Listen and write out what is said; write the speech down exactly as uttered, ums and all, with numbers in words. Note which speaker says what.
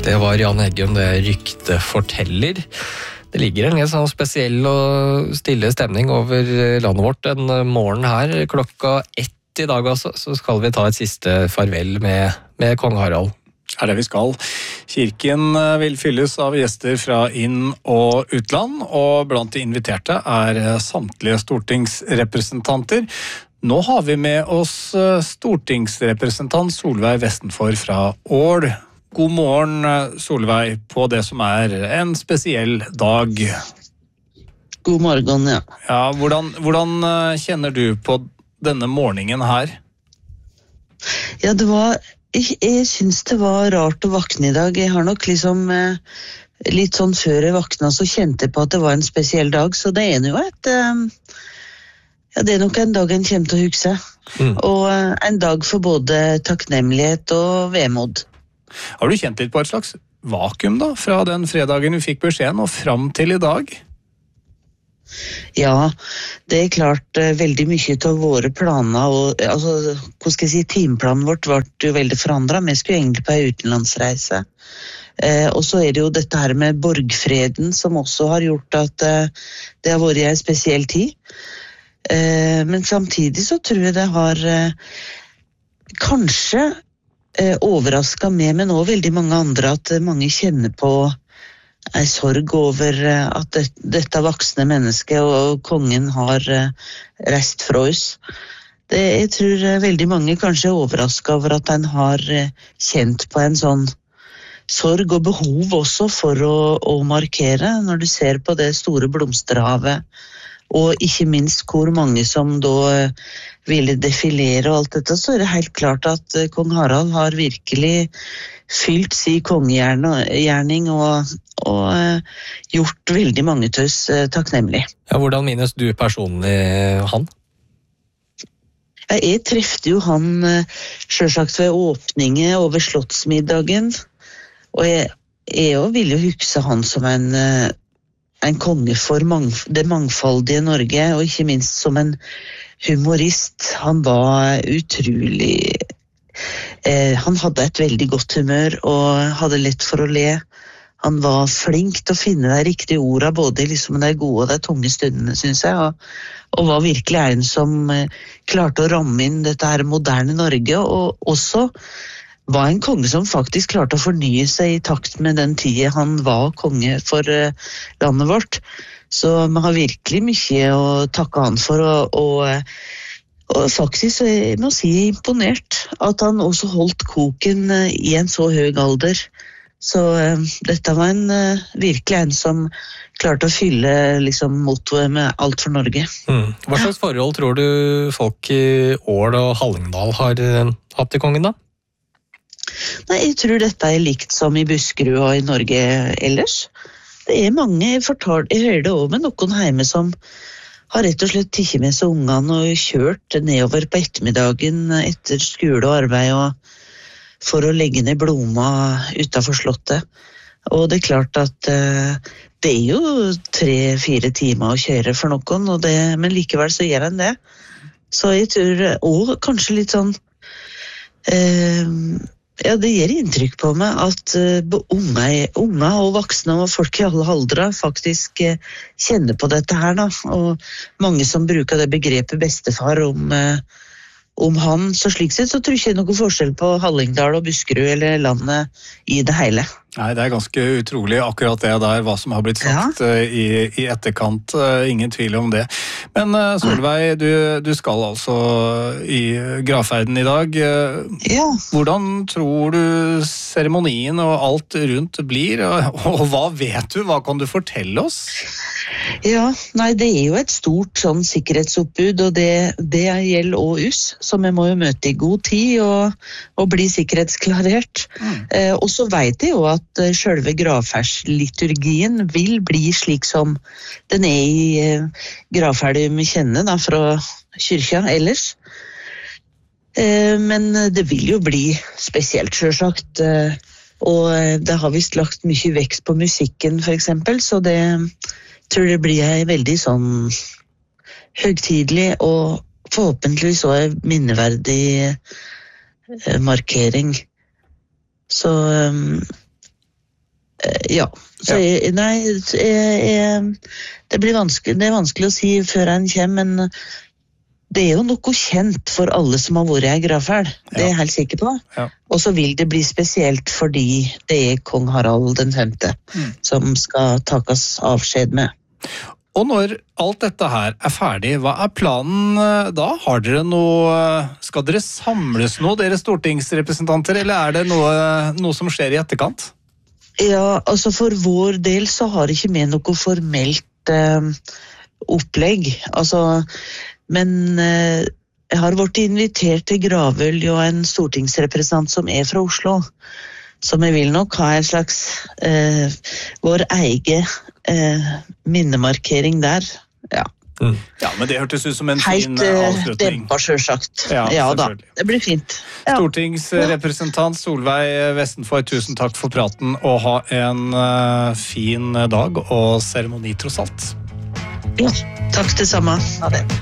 Speaker 1: Det var Jan Eggum, det rykte forteller. Det ligger en litt sånn spesiell og stille stemning over landet vårt en morgen her. Klokka ett i dag altså, så skal vi ta et siste farvel med, med kong Harald.
Speaker 2: Er det vi skal. Kirken vil fylles av gjester fra inn- og utland, og blant de inviterte er samtlige stortingsrepresentanter. Nå har vi med oss stortingsrepresentant Solveig Vestenfor fra Ål. God morgen, Solveig, på det som er en spesiell dag.
Speaker 3: God morgen, ja.
Speaker 2: Ja, hvordan, hvordan kjenner du på denne morgenen her?
Speaker 3: Ja, det var, jeg, jeg synes det var rart å vakne i dag. Jeg har nok liksom, eh, litt sånn før jeg vakna, så kjente jeg på at det var en spesiell dag, så det er jo et, eh, ja, det er nok en dag en kommer til å huske. Mm. Og eh, en dag for både takknemlighet og vemod.
Speaker 2: Har du kjent litt på et slags vakuum da, fra den fredagen vi fikk beskjeden og fram til i dag?
Speaker 3: Ja, det er klart veldig mye av våre planer, og altså, hva skal jeg si, timeplanen vårt ble jo veldig forandret. Vi skulle egentlig på en utenlandsreise. Eh, og så er det jo dette her med borgfreden som også har gjort at eh, det har vært en spesiell tid. Eh, men samtidig så tror jeg det har eh, kanskje Eh, overrasket meg, men også veldig mange andre, at mange kjenner på en sorg over eh, at det, dette voksne mennesket og kongen har eh, reist fra oss. Det, jeg tror eh, veldig mange kanskje er overrasket over at en har eh, kjent på en sånn sorg og behov også for å, å markere, når du ser på det store blomsterhavet, og ikke minst hvor mange som da ville defilere og alt dette, så er det helt klart at kong Harald har virkelig fylt sin kongegjerning og, og gjort veldig mange til oss takknemlig.
Speaker 1: Ja, hvordan minnes du personlig han?
Speaker 3: Ja, jeg trefte jo han selvsagt ved åpningen over slottsmiddagen, og jeg, jeg vil jo huske han som en en konge for mang, det mangfoldige Norge, og ikke minst som en humorist. Han var utrolig... Eh, han hadde et veldig godt humør, og hadde lett for å le. Han var flink til å finne de riktige ordene, både liksom de gode og de tunge stundene, synes jeg, og, og var virkelig en som eh, klarte å ramme inn dette her moderne Norge, og også var en konge som faktisk klarte å fornye seg i takt med den tiden han var konge for uh, landet vårt. Så vi har virkelig mye å takke han for, og, og, og faktisk jeg må si imponert at han også holdt koken uh, i en så høy alder. Så uh, dette var en, uh, virkelig en som klarte å fylle liksom, mottoet med alt for Norge.
Speaker 1: Mm. Hva slags forhold tror du folk i Ål og Hallingdal har uh, hatt til kongen da?
Speaker 3: Nei, jeg tror dette er likt som i Buskerud og i Norge ellers. Det er mange, jeg, fortal, jeg hører det også med noen hjemme som har rett og slett tikket med seg ungene og kjørt nedover på ettermiddagen etter skole og arbeid og for å legge ned blomma utenfor slottet. Og det er klart at uh, det er jo tre-fire timer å kjøre for noen, og det, men likevel så gjør en det. Så jeg tror også kanskje litt sånn uh, ja, det gir inntrykk på meg at uh, unge, unge og voksne og folk i alle aldre faktisk uh, kjenner på dette her da, og mange som bruker det begrepet bestefar om, uh, om han, så slik sett så tror jeg ikke det er noe forskjell på Hallingdal og Buskerud eller landet i det hele.
Speaker 2: Nei, det er ganske utrolig akkurat det der, hva som har blitt sagt ja. i, i etterkant, ingen tvil om det. Men Solveig, du, du skal altså i gravferden i dag.
Speaker 3: Ja.
Speaker 2: Hvordan tror du seremonien og alt rundt blir, og, og hva vet du, hva kan du fortelle oss?
Speaker 3: Ja, nei, det er jo et stort sånn sikkerhetsoppbud, og det, det gjelder også oss, så vi må jo møte i god tid og, og bli sikkerhetsklarert. Mm. Eh, og så vet jeg jo at selve gravferdsliturgien vil bli slik som den er i eh, gravferdet vi kjenner da, fra kyrkja ellers. Eh, men det vil jo bli spesielt selvsagt, eh, og det har vist lagt mye vekt på musikken for eksempel, så det tror det blir en veldig sånn høgtidelig og forhåpentligvis også en minneverdig eh, markering. Så um, Ja, så jeg, nei, jeg, jeg, det blir vanskelig, det er vanskelig å si før en kommer, men det er jo noe kjent for alle som har vært i Gravferd, det er jeg helt sikker på.
Speaker 2: Ja.
Speaker 3: Og så vil det bli spesielt fordi det er kong Harald den femte mm. som skal takes avskjed med.
Speaker 2: Og når alt dette her er ferdig, hva er planen da? Har dere noe, skal dere samles nå, dere stortingsrepresentanter, eller er det noe, noe som skjer i etterkant?
Speaker 3: Ja, altså for vår del så har ikke vi noe formelt eh, opplegg, altså, men eh, jeg har vært invitert til Gravøl og en stortingsrepresentant som er fra Oslo, så vi vil nok ha en slags eh, vår egen eh, minnemarkering der, ja.
Speaker 2: Mm. Ja, men det hørtes ut som en
Speaker 3: Helt,
Speaker 2: fin avslutning.
Speaker 3: Helt dempa, selvsagt.
Speaker 2: Ja,
Speaker 3: ja da, det blir fint. Ja.
Speaker 2: Stortingsrepresentant Solveig Vestenfor, tusen takk for praten, og ha en uh, fin dag og seremoni tross alt.
Speaker 3: Ja, takk det samme. Ha det.